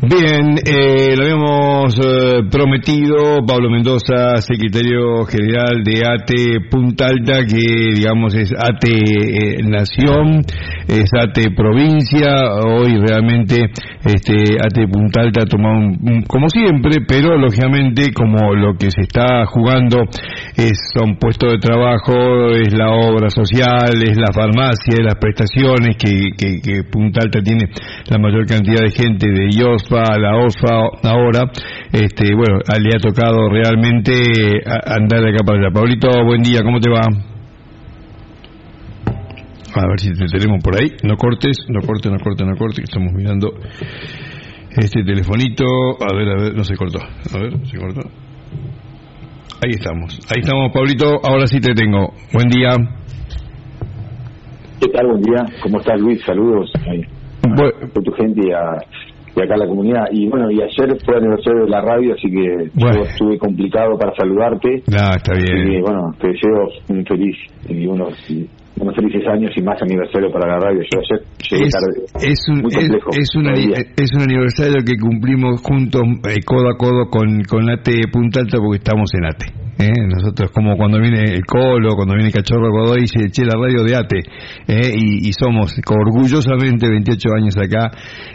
Bien, lo habíamos prometido. Pablo Mendoza, secretario general de ATE Punta Alta, que digamos es ATE Nación, es ATE Provincia. Hoy realmente ATE Punta Alta ha tomado como siempre, pero lógicamente como lo que se está jugando son puestos de trabajo, es la obra social, es la farmacia, es las prestaciones que Punta Alta tiene la mayor cantidad de gente de IOSFA, la OSFA ahora, bueno, le ha tocado realmente andar de acá para allá. Pablito, buen día, ¿cómo te va? A ver si te tenemos por ahí. No cortes, que estamos mirando este telefonito. A ver, no se cortó. A ver, se cortó. Ahí estamos, Pablito, ahora sí te tengo. Buen día. ¿Qué tal? Buen día. ¿Cómo estás, Luis? Saludos a tu gente y acá a la comunidad. Y bueno, y ayer fue aniversario de la radio, así que yo estuve complicado para saludarte. Está bien. Y bueno, te deseo un feliz y unos felices años y más aniversario para la radio. Yo ayer llegué tarde. Es un aniversario que cumplimos juntos, codo a codo con ATE Punta Alta, porque estamos en ATE. Nosotros, como cuando viene el Colo, cuando viene Cachorro Godoy, dice, la radio de ATE, y somos orgullosamente 28 años acá,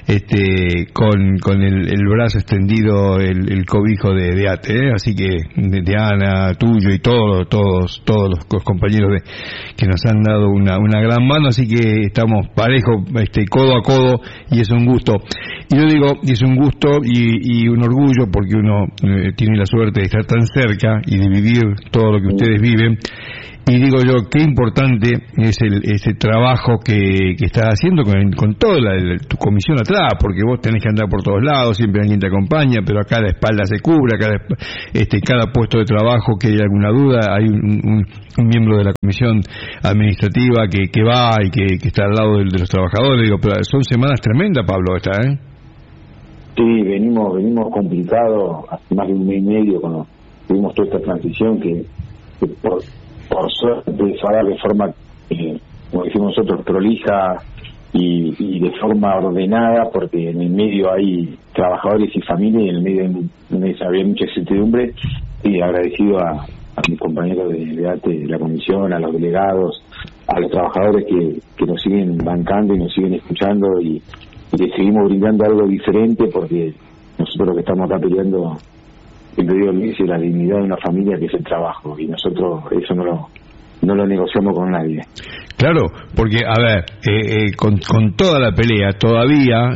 con el brazo extendido, el cobijo de ATE, así que de Ana, tuyo y todos los compañeros que nos han dado una gran mano, así que estamos parejos, codo a codo, y es un gusto. Y yo digo, es un gusto y un orgullo, porque uno tiene la suerte de estar tan cerca y de vivir todo lo que ustedes viven. Y digo yo, qué importante es ese trabajo que estás haciendo con toda tu comisión atrás, porque vos tenés que andar por todos lados, siempre alguien te acompaña, pero acá la espalda se cubre, cada puesto de trabajo que hay alguna duda, hay un miembro de la comisión administrativa que va y que está al lado de los trabajadores. Digo, pero son semanas tremendas, Pablo, Sí, venimos complicados, hace más de un mes y medio cuando tuvimos toda esta transición que por suerte se va a dar de forma, como decimos nosotros, prolija y de forma ordenada, porque en el medio hay trabajadores y familia, y en el medio había mucha incertidumbre, y agradecido a mis compañeros de ATE, de la comisión, a los delegados, a los trabajadores que nos siguen bancando y nos siguen escuchando, y le seguimos brindando algo diferente, porque nosotros lo que estamos acá peleando, siempre digo, Luis, es la dignidad de una familia, que es el trabajo, y nosotros eso no lo negociamos con nadie. Claro, porque a ver, con toda la pelea, todavía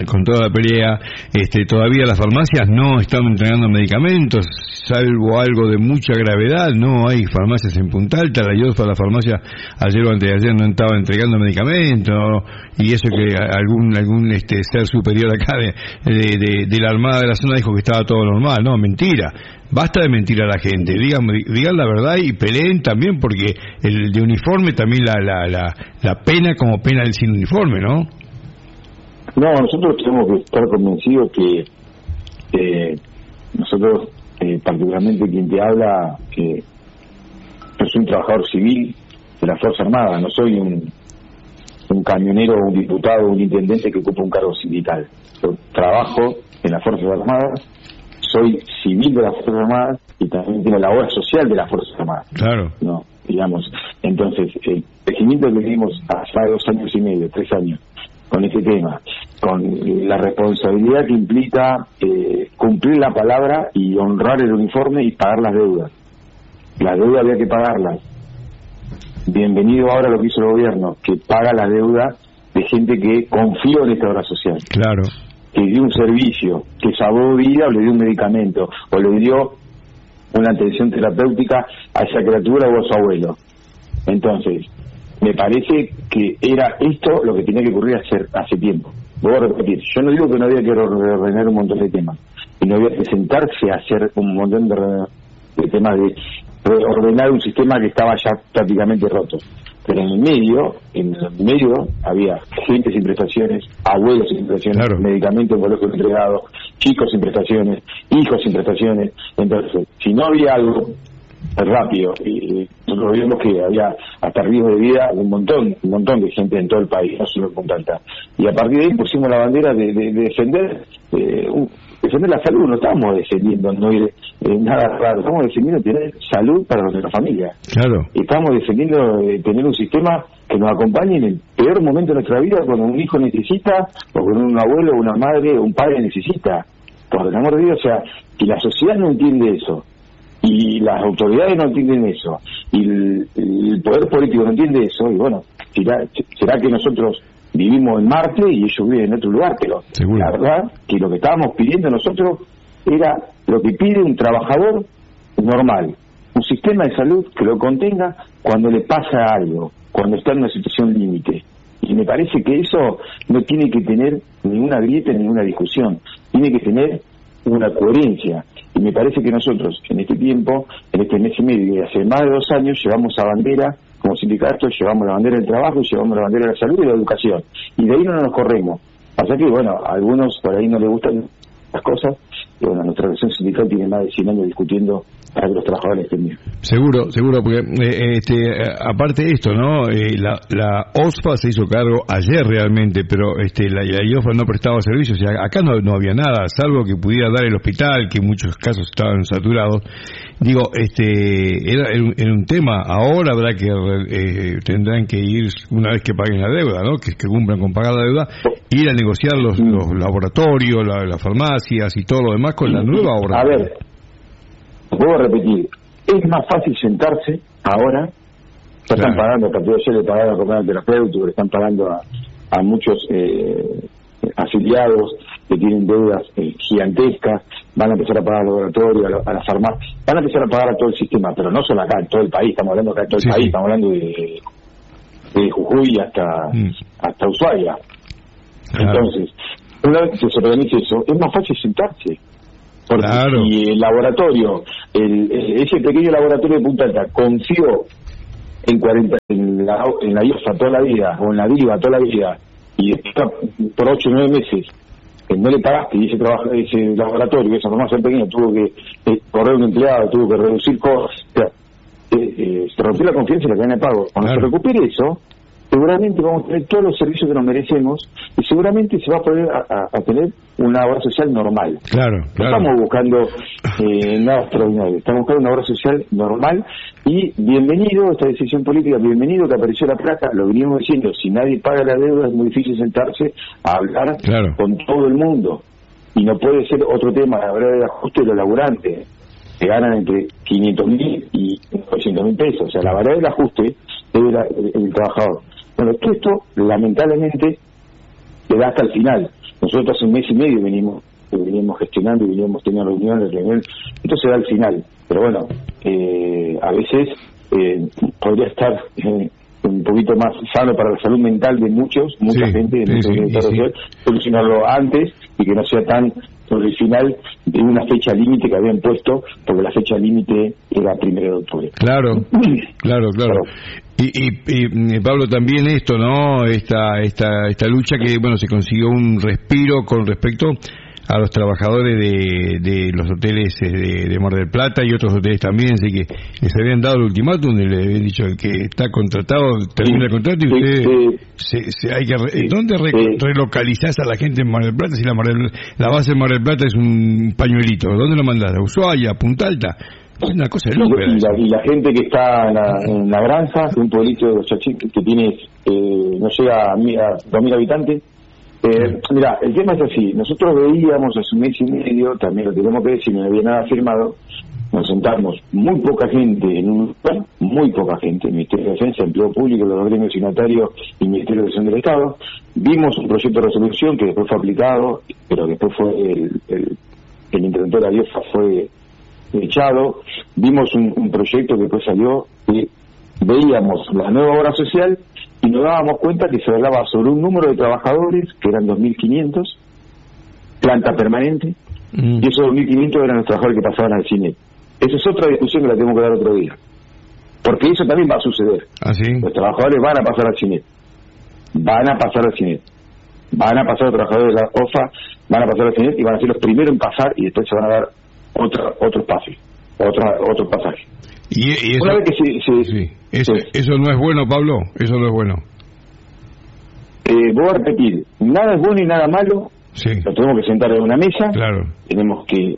las farmacias no están entregando medicamentos, salvo algo de mucha gravedad. No hay farmacias en Punta Alta. La IOSFA, la farmacia, ayer o antes de ayer no estaba entregando medicamentos, y eso que algún ser superior acá de la Armada de la zona dijo que estaba todo normal. No, mentira. Basta de mentir a la gente, digan la verdad y peleen también, porque el de uniforme también la pena como pena el sin uniforme, ¿no? No, nosotros tenemos que estar convencidos que nosotros, particularmente quien te habla, yo soy un trabajador civil de la Fuerza Armada, no soy un camionero, un diputado, un intendente que ocupa un cargo sindical. Yo trabajo en las Fuerzas Armadas, soy civil de las Fuerzas Armadas y también tengo la obra social de las Fuerzas Armadas. Claro. No, digamos, entonces, el crecimiento que vivimos hace 2 años y medio, 3 años, con este tema, con la responsabilidad que implica cumplir la palabra y honrar el uniforme y pagar las deudas. Las deudas había que pagarlas. Bienvenido ahora lo que hizo el gobierno, que paga la deuda de gente que confió en esta obra social. Claro. Que dio un servicio, que salvó vida, o le dio un medicamento, o le dio una atención terapéutica a esa criatura o a su abuelo. Entonces, me parece que era esto lo que tenía que ocurrir hace tiempo. Voy a repetir, yo no digo que no había que reordenar un montón de temas, y no había que sentarse a hacer un montón de temas de reordenar un sistema que estaba ya prácticamente roto. Pero en el medio había gente sin prestaciones, abuelos sin prestaciones, claro, medicamentos en colegio entregado, chicos sin prestaciones, hijos sin prestaciones. Entonces, si no había algo rápido, y nosotros vimos que había hasta riesgo de vida de un montón de gente en todo el país, no solo en Punta Alta. Y a partir de ahí pusimos la bandera de defender defender la salud. No estamos defendiendo no ir nada raro, estamos defendiendo tener salud para nuestra familia. Claro. Estamos defendiendo tener un sistema que nos acompañe en el peor momento de nuestra vida, cuando un hijo necesita, o cuando un abuelo, una madre, un padre necesita. Por el amor de Dios, o sea, si la sociedad no entiende eso, y las autoridades no entienden eso, y el poder político no entiende eso, y bueno, será que nosotros vivimos en Marte y ellos viven en otro lugar, pero seguro. La verdad que lo que estábamos pidiendo nosotros era lo que pide un trabajador normal, un sistema de salud que lo contenga cuando le pasa algo, cuando está en una situación límite. Y me parece que eso no tiene que tener ninguna grieta, ninguna discusión, tiene que tener una coherencia. Y me parece que nosotros, en este tiempo, en este mes y medio, y hace más de 2 años, llevamos a bandera, como sindicato, llevamos la bandera del trabajo, llevamos la bandera de la salud y de la educación. Y de ahí no nos corremos. Pasa que, bueno, a algunos por ahí no les gustan las cosas, y bueno, nuestra organización sindical tiene más de 100 años discutiendo para que los trabajadores estén bien. Seguro, porque aparte de esto, ¿no? La OSPA se hizo cargo ayer realmente, pero la IOFA no prestaba servicios, o sea, acá no había nada, salvo que pudiera dar el hospital, que en muchos casos estaban saturados. Digo, era un tema. Ahora habrá que tendrán que ir, una vez que paguen la deuda, ¿no? Que cumplan con pagar la deuda, ir a negociar los laboratorios, las farmacias y todo lo demás con la nueva obra. A ver, vuelvo a repetir, es más fácil sentarse ahora. Ya están pagando, a partir de ayer le pagaron a comer terapéutico, le están pagando a muchos afiliados que tienen deudas gigantescas, van a empezar a pagar al laboratorio, a la farmacia, van a empezar a pagar a todo el sistema, pero no solo acá, en todo el país, estamos hablando acá en todo el país, estamos hablando de Jujuy hasta Ushuaia. Entonces, una vez que se organice eso, es más fácil sentarse. Porque si el laboratorio, ese pequeño laboratorio de Punta Alta confió en la IOFA toda la vida, o en la DIVA toda la vida, y está por 8 o 9 meses no le pagaste, y ese laboratorio, esa farmacia pequeña tuvo que correr un empleado, tuvo que reducir cosas, se rompió la confianza en la cadena de pago. Cuando se recupere eso, seguramente vamos a tener todos los servicios que nos merecemos, y seguramente se va a poder a tener una obra social normal. Claro. No estamos buscando nada extraordinario, estamos buscando una obra social normal. Y bienvenido esta decisión política, bienvenido que apareció la placa, lo venimos diciendo, si nadie paga la deuda es muy difícil sentarse a hablar con todo el mundo, y no puede ser otro tema la verdad del ajuste de los laburantes, que ganan entre 500.000 y 900.000 pesos, o sea, la variedad del ajuste es el trabajador. Bueno, todo esto lamentablemente se da hasta el final. Nosotros hace 1 mes y medio venimos gestionando y veníamos teniendo reuniones, esto se da al final, pero bueno, a veces podría estar un poquito más sano para la salud mental de mucha gente, solucionarlo antes y que no sea tan sobre el final de una fecha límite que habían puesto, porque la fecha límite era 1 de octubre. Claro. Y Pablo, también esto, ¿no? Esta lucha que, bueno, se consiguió un respiro con respecto a los trabajadores de los hoteles de Mar del Plata y otros hoteles también, así que les habían dado el ultimátum, le habían dicho que está contratado, termina el contrato y usted hay que ¿dónde relocalizás a la gente en Mar del Plata? Si la base de Mar del Plata es un pañuelito, ¿dónde lo mandás? ¿A Ushuaia, a Punta Alta? Es una cosa de loca. Y la gente que está en la granja, un pueblito de los Chachiques que tiene no llega a 2.000 habitantes. Mira, el tema es así, nosotros veíamos hace 1 mes y medio, también lo tenemos que decir, no había nada firmado, nos sentamos muy poca gente muy poca gente, el Ministerio de Defensa, Empleo Público, los gremios signatarios y el Ministerio de Educación del Estado, vimos un proyecto de resolución que después fue aplicado, pero después fue el interventor de la IOFA fue echado, vimos un proyecto que después salió, y veíamos la nueva obra social y nos dábamos cuenta que se hablaba sobre un número de trabajadores que eran 2.500, planta permanente, y esos 2.500 eran los trabajadores que pasaban al CINEP. Esa es otra discusión que la tenemos que dar otro día, porque eso también va a suceder. Los trabajadores van a pasar al CINEP, van a pasar los trabajadores de la OFA, van a pasar al CINEP y van a ser los primeros en pasar, y después se van a dar otro espacio. otro pasaje. Y eso, una vez que eso no es bueno, Pablo, eso no es bueno. Voy a repetir, nada es bueno y nada malo. Sí. Lo tenemos que sentar en una mesa. Claro. Tenemos que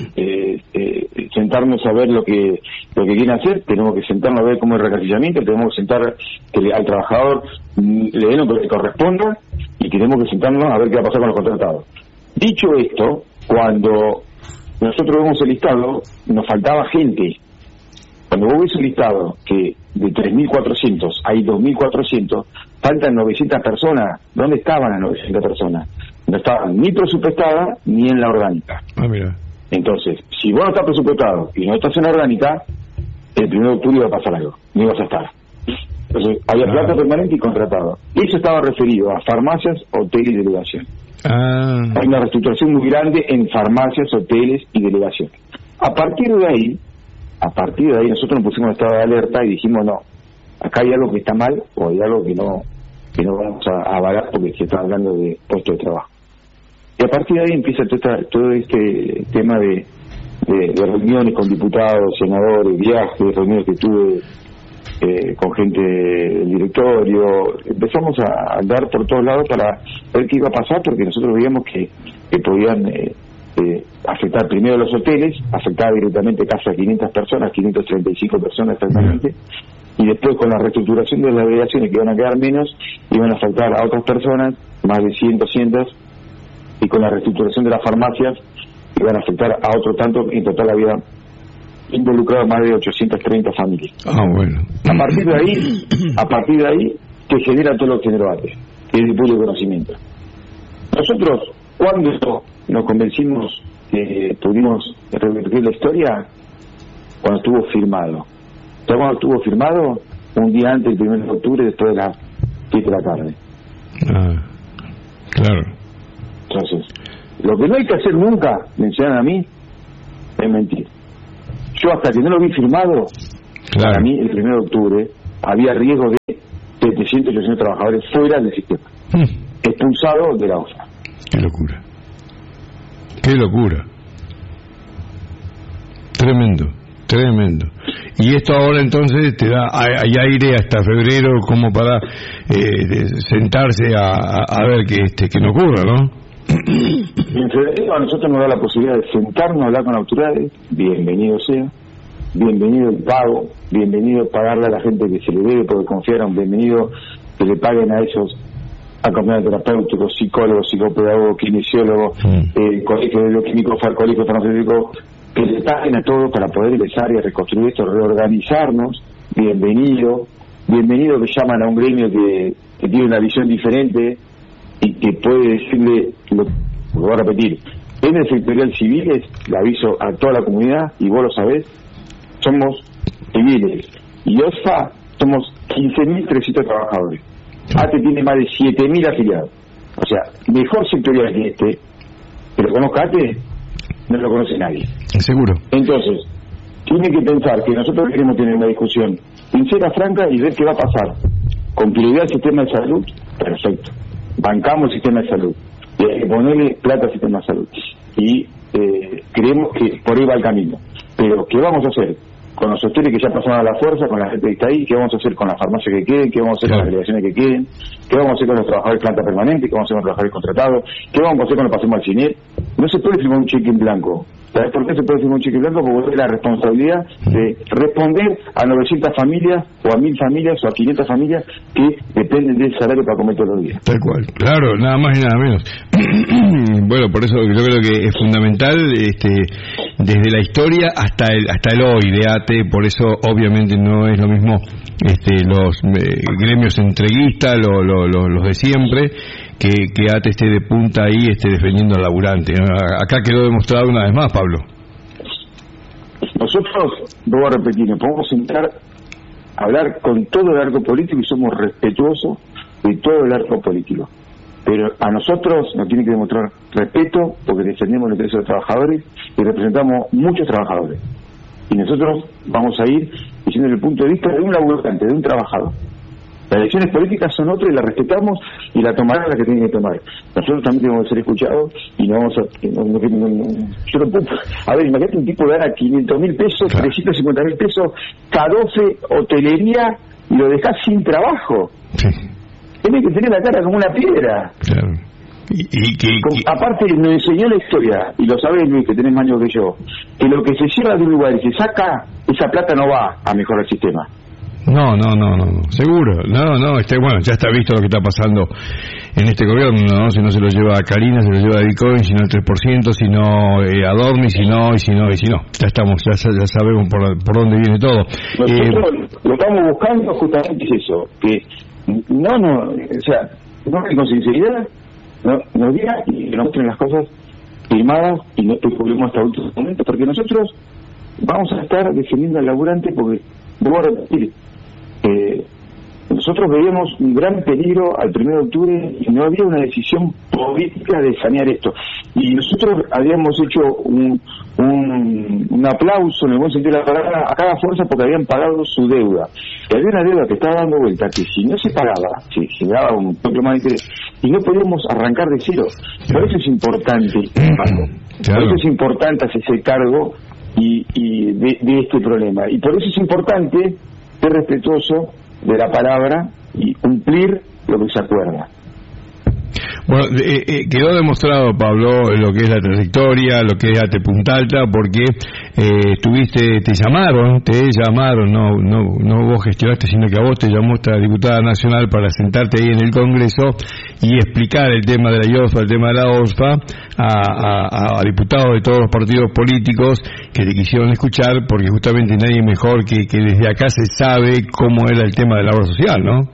sentarnos a ver lo que quieren hacer. Tenemos que sentarnos a ver cómo es el recasillamiento. Tenemos que sentar que al trabajador le den lo que le corresponda, y tenemos que sentarnos a ver qué va a pasar con los contratados. Dicho esto, cuando nosotros vemos el listado, nos faltaba gente. Cuando vos ves el listado que de 3.400 hay 2.400, faltan 900 personas. ¿Dónde estaban las 900 personas? No estaban ni presupuestadas ni en la orgánica. Mira. Entonces, si vos no estás presupuestado y no estás en la orgánica, el 1 de octubre iba a pasar algo, no ibas a estar. Entonces, había plata permanente y contratado. Eso estaba referido a farmacias, hoteles y delegaciones. Hay una reestructuración muy grande en farmacias, hoteles y delegaciones. A partir de ahí nosotros nos pusimos en estado de alerta y dijimos, no, acá hay algo que está mal, o hay algo que no vamos a avalar, porque se está hablando de puestos de trabajo. Y a partir de ahí empieza todo este tema de reuniones con diputados, senadores, viajes, reuniones que tuve con gente del directorio. Empezamos a andar por todos lados para ver qué iba a pasar, porque nosotros veíamos que podían afectar primero a los hoteles, afectar directamente casi a 500 personas, 535 personas exactamente, y después con la reestructuración de las delegaciones, que iban a quedar menos, iban a afectar a otras personas, más de 100, 200, y con la reestructuración de las farmacias iban a afectar a otro tanto. En total había involucrado más de 830 familias. Bueno. A partir de ahí se genera todo lo que generó antes, que es el público conocimiento. Nosotros, cuando nos convencimos que pudimos revertir la historia, cuando estuvo firmado. Cuando estuvo firmado, un día antes del 1 de octubre, después de las 7 de la tarde. Claro. Entonces, lo que no hay que hacer nunca, me enseñan a mí, es mentir. Yo, hasta que no lo vi firmado, para mí el 1 de octubre había riesgo de 700, 800 trabajadores fuera del sistema, expulsados de la OSA. Qué locura. Qué locura. Tremendo. Y esto ahora entonces te da hay aire hasta febrero como para sentarse a ver que no ocurra, ¿no? En febrero a nosotros nos da la posibilidad de sentarnos a hablar con autoridades. Bienvenido sea, bienvenido el pago, bienvenido pagarle a la gente que se le debe porque confiaron, bienvenido que le paguen a esos acompañantes terapéuticos, psicólogos, psicopedagogos, kinesiólogos, colegio de bioquímicos, colegio farmacéutico, que le paguen a todos para poder empezar y a reconstruir esto, reorganizarnos. Bienvenido que llaman a un gremio que tiene una visión diferente y que puede decirle, lo voy a repetir, en el sectorial civiles, le aviso a toda la comunidad, y vos lo sabés, somos civiles, y OSFA somos 15.300 trabajadores. ATE tiene más de 7.000 afiliados. O sea, mejor sectorial que este, que lo conozca ATE, no lo conoce nadie. Seguro. Entonces, tiene que pensar que nosotros queremos tener una discusión sincera, franca, y ver qué va a pasar. Con prioridad al sistema de salud, perfecto. Bancamos el sistema de salud. Y hay que ponerle plata al sistema de salud. Y creemos que por ahí va el camino. Pero, ¿qué vamos a hacer con los hoteles que ya pasaron a la fuerza, con la gente que está ahí? ¿Qué vamos a hacer con las farmacias que queden? ¿Qué vamos a hacer con las delegaciones que queden? ¿Qué vamos a hacer con los trabajadores de planta permanente? ¿Qué vamos a hacer con los trabajadores contratados? ¿Qué vamos a hacer cuando pasemos al CINER? No se puede firmar un cheque en blanco. ¿Sabes por qué se puede firmar un cheque en blanco? Porque es la responsabilidad de responder a 900 familias, o a 1.000 familias, o a 500 familias que dependen del salario para comer todos los días. Tal cual. Claro, nada más y nada menos. Bueno, por eso yo creo que es fundamental, desde la historia hasta el hoy de ATE. Por eso obviamente no es lo mismo los gremios entreguistas, los de siempre, que ATE esté de punta ahí, defendiendo al laburante. Acá quedó demostrado una vez más, Pablo. Nosotros, voy a repetir, nos podemos sentar a hablar con todo el arco político y somos respetuosos de todo el arco político. Pero a nosotros nos tiene que demostrar respeto porque defendemos los derechos de los trabajadores y representamos muchos trabajadores. Y nosotros vamos a ir diciendo el punto de vista de un laburante, de un trabajador. Las decisiones políticas son otras y las respetamos y la tomarán la que tienen que tomar. Nosotros también tenemos que ser escuchados y no vamos a... yo no puedo... A ver, imagínate un tipo que gana 500.000 pesos, 350.000 pesos, K12, hotelería, y lo dejás sin trabajo. Sí. Tienes que tener la cara como una piedra. Claro. Aparte nos enseñó la historia, y lo sabes, Luis, que tenés más años que yo, que lo que se cierra de un lugar y se saca, esa plata no va a mejorar el sistema. No, seguro, bueno, ya está visto lo que está pasando en este gobierno, ¿no? Si no se lo lleva a Karina, se lo lleva a Bitcoin, si no el 3%, si no a Dormi, si no, ya sabemos por dónde viene todo. Nosotros lo estamos buscando justamente es eso, que o sea, no con sinceridad, nos diga y nos muestren las cosas firmadas y no especulemos hasta último momento, porque nosotros vamos a estar defendiendo al laburante, porque vuelvo a repetir, nosotros veíamos un gran peligro al 1 de octubre y no había una decisión política de sanear esto, y nosotros habíamos hecho un aplauso en el buen sentido de la palabra a cada fuerza porque habían pagado su deuda, y había una deuda que estaba dando vuelta que si no se pagaba, se daba un poco más de interés y no podíamos arrancar de cero. Por eso es importante por eso es importante hacerse cargo y de este problema, y por eso es importante ser respetuoso de la palabra y cumplir lo que se acuerda. Bueno, quedó demostrado, Pablo, lo que es la trayectoria, lo que es ATE Punta Alta, porque te llamaron, no vos gestionaste, sino que a vos te llamó esta diputada nacional para sentarte ahí en el Congreso y explicar el tema de la IOSFA, el tema de la OSFA a diputados de todos los partidos políticos que te quisieron escuchar, porque justamente nadie mejor que desde acá se sabe cómo era el tema de la obra social, ¿no?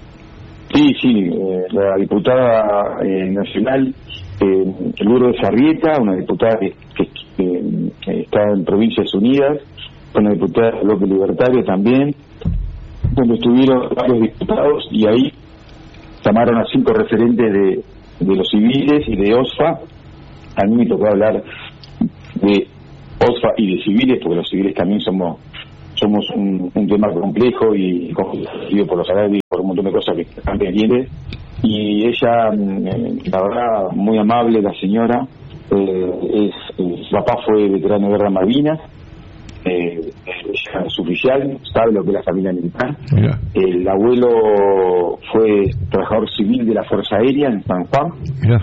Sí, la diputada nacional, Lourdes Arrieta, una diputada que está en Provincias Unidas, una diputada del Bloque Libertario también, donde estuvieron varios diputados, y ahí llamaron a 5 referentes de los civiles y de OSFA. A mí me tocó hablar de OSFA y de civiles, porque los civiles también somos un tema complejo y conocido por los salarios, por un montón de cosas que están pendientes, y ella, la verdad, muy amable, la señora, su papá fue veterano de guerra Malvinas, ella es oficial, sabe lo que es la familia militar. Mira. El abuelo fue trabajador civil de la Fuerza Aérea en San Juan. Mira.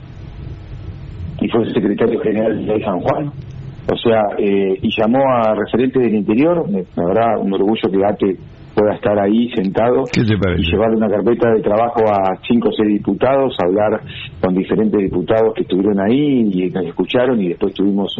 Y fue secretario general de San Juan. O sea, y llamó a referentes del interior. La verdad, un orgullo que ATE pueda estar ahí sentado y llevarle una carpeta de trabajo a 5 o 6 diputados, hablar con diferentes diputados que estuvieron ahí y nos escucharon, y después tuvimos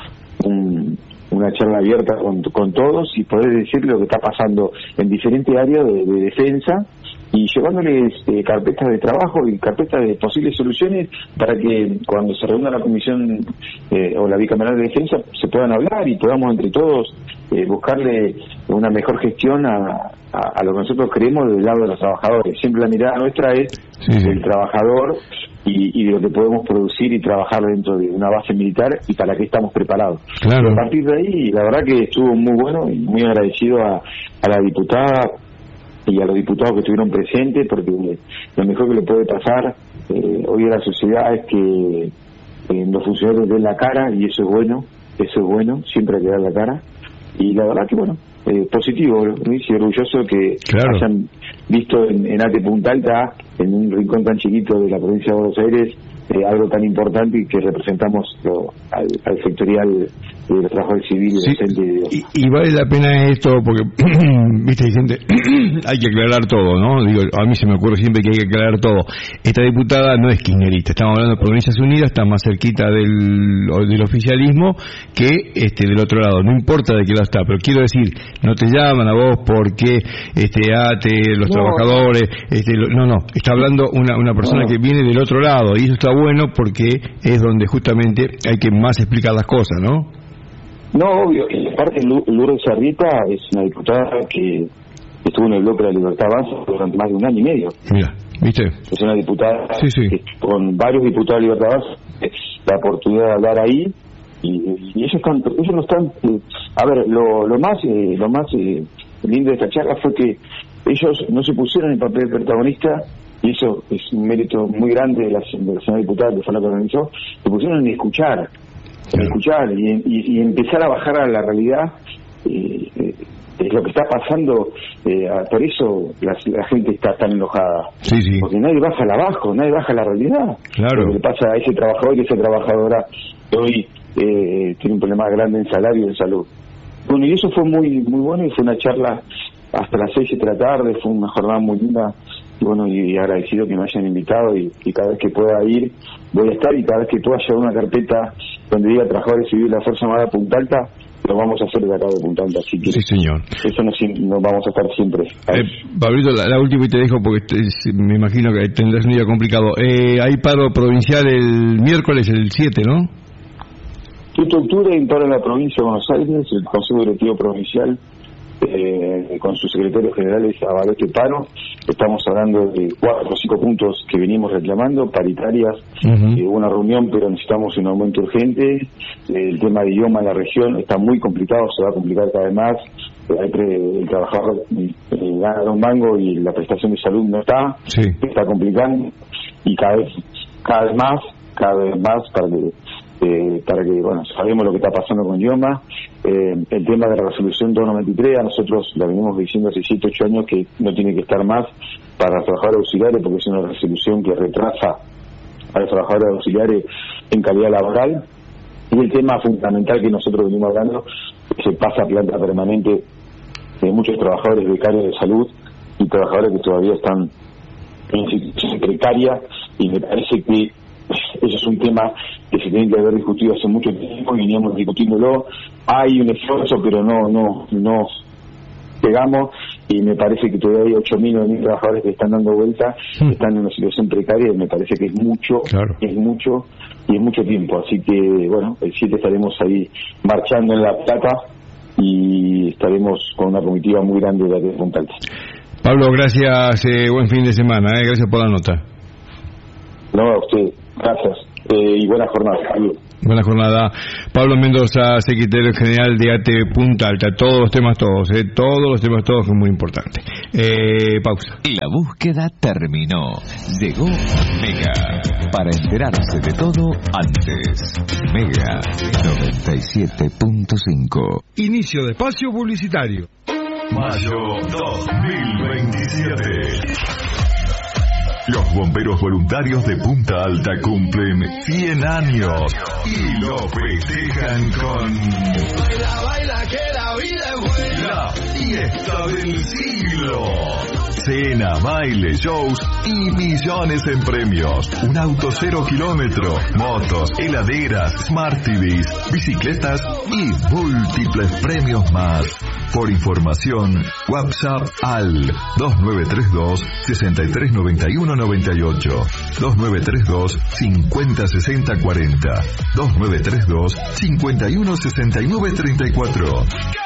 una charla abierta con todos y poder decir lo que está pasando en diferentes áreas de defensa, y llevándoles carpetas de trabajo y carpetas de posibles soluciones para que cuando se reúna la comisión o la bicameral de defensa se puedan hablar y podamos entre todos buscarle una mejor gestión a lo que nosotros creemos del lado de los trabajadores. Siempre la mirada nuestra es del trabajador y de lo que podemos producir y trabajar dentro de una base militar y para qué estamos preparados. Claro. A partir de ahí, la verdad que estuvo muy bueno y muy agradecido a la diputada y a los diputados que estuvieron presentes, porque lo mejor que le puede pasar hoy a la sociedad es que los funcionarios den la cara, y eso es bueno, siempre hay que dar la cara, y la verdad que positivo, Luis, y orgulloso que hayan visto en ATE Punta Alta, en un rincón tan chiquito de la provincia de Buenos Aires, algo tan importante, y que representamos al sectorial de los trabajadores civiles, docentes. Y vale la pena esto, porque viste, hay gente, hay que aclarar todo, ¿no? Digo, a mí se me ocurre siempre que hay que aclarar todo. Esta diputada no es kirchnerista, estamos hablando de Provincias Unidas, está más cerquita del oficialismo que del otro lado, no importa de qué lado está, pero quiero decir, no te llaman a vos porque ATE, los trabajadores, no, está hablando una persona que viene del otro lado, y eso está bueno porque es donde justamente hay que más explicar las cosas, ¿no? No, obvio. Y aparte, Lourdes Arrieta es una diputada que estuvo en el Bloque de la Libertad Avanza durante más de 1 año y medio. Mira, ¿viste? Es una diputada que con varios diputados de Libertad Avanza, la oportunidad de hablar ahí, y ellos no están... a ver, lo más lindo de esta charla fue que ellos no se pusieron en el papel de protagonista, y eso es un mérito muy grande de la señora diputada que fue la que organizó. Se pusieron en escuchar y empezar a bajar a la realidad. Es lo que está pasando, por eso la gente está tan enojada, sí. Porque nadie baja la realidad. Claro. Lo que le pasa a ese trabajador y esa trabajadora que hoy tiene un problema grande en salario y en salud. Bueno, y eso fue muy muy bueno, y fue una charla hasta las 6 de la tarde, fue una jornada muy linda, y bueno, y agradecido que me hayan invitado, y cada vez que pueda ir voy a estar, y cada vez que pueda llevar una carpeta donde diga trabajadores civiles de la Fuerza Armada de Punta Alta, lo vamos a hacer de acá de Punta Alta, así que sí, señor. Eso no vamos a estar siempre. Pablito, la última y te dejo porque me imagino que tendrás un día complicado. Hay paro provincial el miércoles, el 7, ¿no? 7 de octubre en paro en la provincia de Buenos Aires, el Consejo Directivo Provincial con sus secretarios generales avaló este paro. Estamos hablando de 4 o 5 puntos que venimos reclamando, paritarias, una reunión, pero necesitamos un aumento urgente. El tema de idioma en la región está muy complicado, se va a complicar cada vez más. El trabajador gana un mango y la prestación de salud no está, está complicando, y cada vez más para que bueno, sabemos lo que está pasando con idioma. El tema de la resolución 293, a nosotros la venimos diciendo hace 7, 8 años que no tiene que estar más para los trabajadores auxiliares, porque es una resolución que retrasa a los trabajadores auxiliares en calidad laboral. Y el tema fundamental que nosotros venimos hablando, que se pasa a planta permanente de muchos trabajadores becarios de salud y trabajadores que todavía están en situación precaria, y me parece que eso es un tema que se tiene que haber discutido hace mucho tiempo, y veníamos discutiéndolo. Hay un esfuerzo, pero no llegamos, y me parece que todavía hay 8.000 o 9.000 trabajadores que están dando vuelta, están en una situación precaria, y me parece que es mucho, es mucho, y es mucho tiempo. Así que, bueno, el 7 estaremos ahí marchando en La Plata, y estaremos con una comitiva muy grande de Punta Alta. Pablo, gracias, buen fin de semana, gracias por la nota. No, a usted, gracias, y buena jornada. Saludos. Buena jornada. Pablo Mendoza, secretario general de ATE Punta Alta. Todos los temas, que es muy importante. Pausa. La búsqueda terminó. Llegó Mega. Para enterarse de todo antes. Mega 97.5. Inicio de espacio publicitario. Mayo 2027. Los bomberos voluntarios de Punta Alta cumplen 100 años y lo festejan con Baila que la vida es buena, la fiesta del siglo. Cena, baile, shows y millones en premios. Un auto 0 kilómetro, motos, heladeras, Smart TVs, bicicletas y múltiples premios más. Por información, WhatsApp al 2932 6391 98, 2932 5060 40, 2932 51 69 34.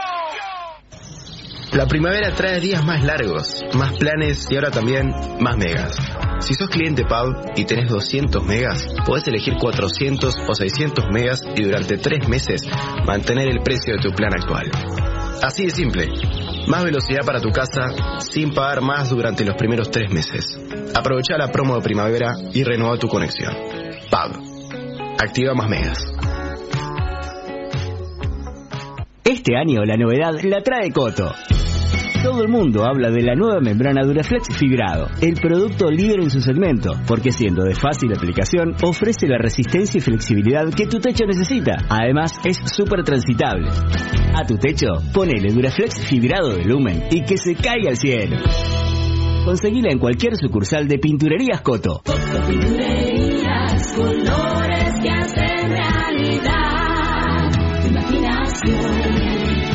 La primavera trae días más largos, más planes y ahora también más megas. Si sos cliente Pub y tenés 200 megas, podés elegir 400 o 600 megas y durante 3 meses mantener el precio de tu plan actual. Así de simple. Más velocidad para tu casa sin pagar más durante los primeros 3 meses. Aprovecha la promo de primavera y renueva tu conexión. Pub. Activa más megas. Este año la novedad la trae Coto. Todo el mundo habla de la nueva membrana Duraflex Fibrado, el producto líder en su segmento, porque siendo de fácil aplicación, ofrece la resistencia y flexibilidad que tu techo necesita. Además, es súper transitable. A tu techo, ponele Duraflex Fibrado de Lumen y que se caiga al cielo. Conseguila en cualquier sucursal de Pinturerías Coto. Coto Pinturerías, colores que hacen realidad. Imaginación.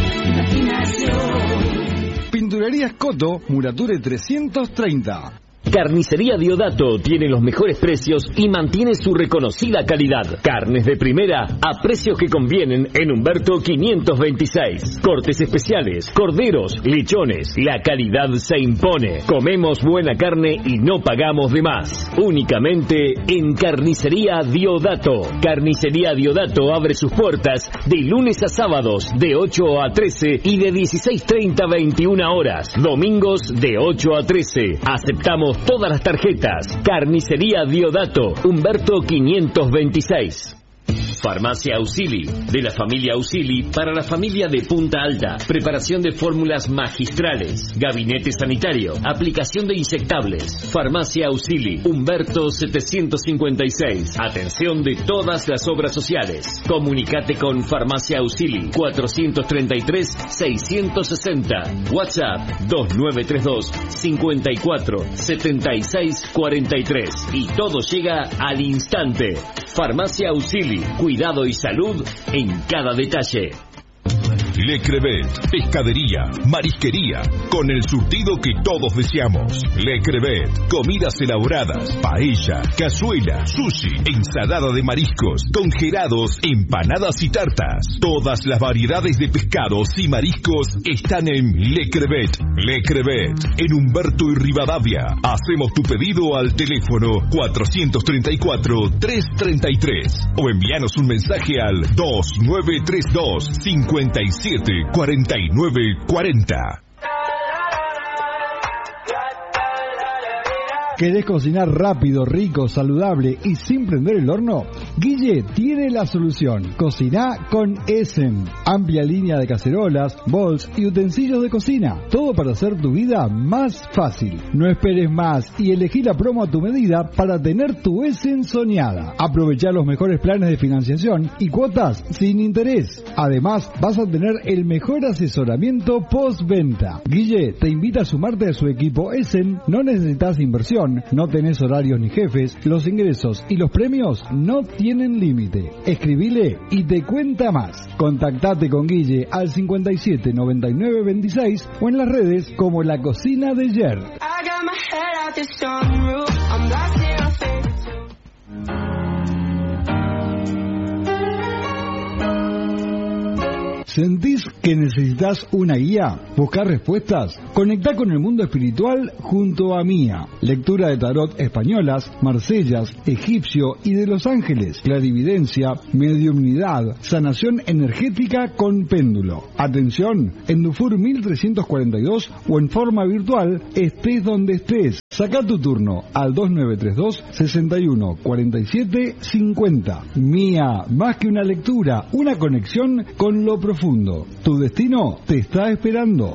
Pinturerías Coto, Murature 330. Carnicería Diodato tiene los mejores precios y mantiene su reconocida calidad. Carnes de primera a precios que convienen en Humberto 526. Cortes especiales, corderos, lechones. La calidad se impone. Comemos buena carne y no pagamos de más. Únicamente en Carnicería Diodato. Carnicería Diodato abre sus puertas de lunes a sábados de 8 a 13 y de 16:30 a 21 horas. Domingos de 8 a 13. Aceptamos todas las tarjetas. Carnicería Diodato, Humberto 526. Farmacia Ausili, de la familia Ausili para la familia de Punta Alta. Preparación de fórmulas magistrales. Gabinete sanitario. Aplicación de inyectables. Farmacia Ausili, Humberto 756. Atención de todas las obras sociales. Comunicate con Farmacia Ausili 433-660. WhatsApp 2932-547643. Y todo llega al instante. Farmacia Ausili, cuidado y salud en cada detalle. Le Crevet, pescadería, marisquería, con el surtido que todos deseamos. Le Crevet, comidas elaboradas, paella, cazuela, sushi, ensalada de mariscos, congelados, empanadas y tartas. Todas las variedades de pescados y mariscos están en Le Crevet. Le Crevet, en Humberto y Rivadavia. Hacemos tu pedido al teléfono 434-333 o envíanos un mensaje al 2932 57 49 40. ¿Querés cocinar rápido, rico, saludable y sin prender el horno? Guille tiene la solución. Cociná con Essen. Amplia línea de cacerolas, bols y utensilios de cocina. Todo para hacer tu vida más fácil. No esperes más y elegí la promo a tu medida para tener tu Essen soñada. Aprovechá los mejores planes de financiación y cuotas sin interés. Además, vas a tener el mejor asesoramiento postventa. Guille te invita a sumarte a su equipo Essen. No necesitas inversión. No tenés horarios ni jefes, los ingresos y los premios no tienen límite. Escribile y te cuenta más. Contactate con Guille al 57 99 26 o en las redes como La Cocina de Yer. ¿Sentís que necesitas una guía? ¿Buscar respuestas? Conectá con el mundo espiritual junto a Mía. Lectura de tarot españolas, marsellas, egipcio y de los ángeles. Clarividencia, mediumnidad, sanación energética con péndulo. Atención, en Dufour 1342 o en forma virtual, estés donde estés. Sacá tu turno al 2932 61 47 50. Mía, más que una lectura, una conexión con lo profundo. Tu destino te está esperando.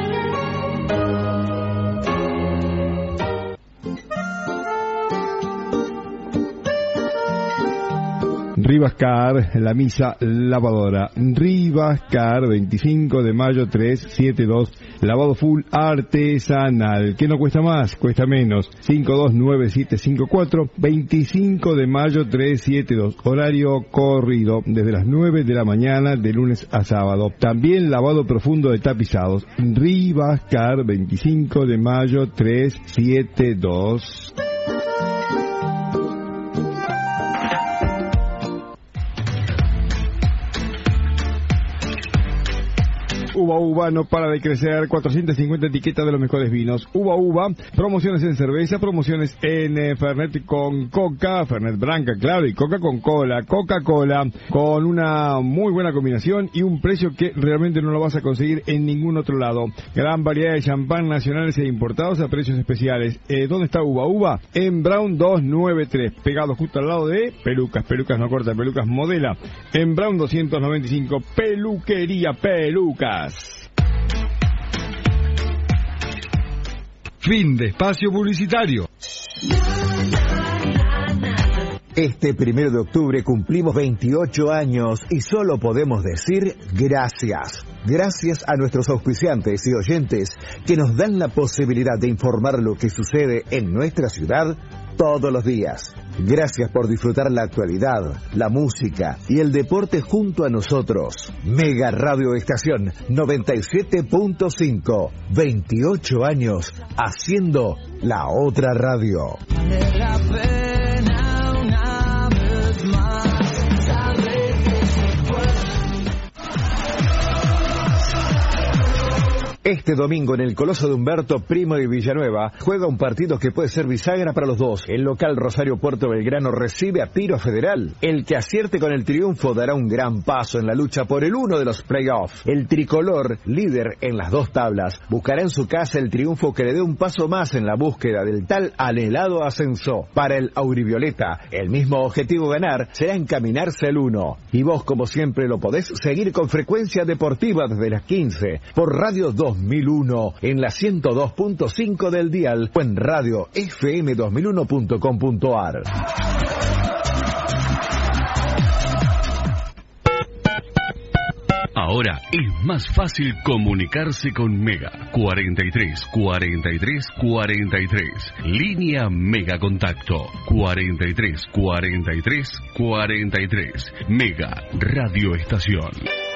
Rivascar, la misa lavadora. Rivascar, 25 de mayo 372. Lavado full artesanal. ¿Qué no cuesta más? Cuesta menos. 529754. 25 de mayo 372. Horario corrido desde las 9 de la mañana de lunes a sábado. También lavado profundo de tapizados. Rivascar, 25 de mayo 372. Uva no para de crecer, 450 etiquetas de los mejores vinos. Uva, promociones en cerveza, promociones en Fernet con Coca, Fernet Branca, claro, y Coca con Cola, Coca-Cola, con una muy buena combinación y un precio que realmente no lo vas a conseguir en ningún otro lado. Gran variedad de champán nacionales e importados a precios especiales. ¿Dónde está Uva? En Brown 293, pegado justo al lado de Pelucas no corta, Pelucas Modela. En Brown 295, Peluquería Pelucas. Fin de espacio publicitario. Este 1 de octubre cumplimos 28 años y solo podemos decir gracias. Gracias a nuestros auspiciantes y oyentes que nos dan la posibilidad de informar lo que sucede en nuestra ciudad todos los días. Gracias por disfrutar la actualidad, la música y el deporte junto a nosotros. Mega Radio Estación 97.5. 28 años haciendo la otra radio. Este domingo en el Coloso de Humberto Primo de Villanueva juega un partido que puede ser bisagra para los dos. El local Rosario Puerto Belgrano recibe a Tiro Federal. El que acierte con el triunfo dará un gran paso en la lucha por el uno de los playoffs. El tricolor, líder en las dos tablas, buscará en su casa el triunfo que le dé un paso más en la búsqueda del tal anhelado ascenso. Para el aurivioleta, el mismo objetivo ganar será encaminarse al 1. Y vos, como siempre, lo podés seguir con Frecuencia Deportiva desde las 15 por Radio 2001 en la 102.5 del dial o en radio fm2001.com.ar. Ahora es más fácil comunicarse con Mega. 43 43 43. Línea Mega Contacto. 43 43 43. Mega Radio Estación.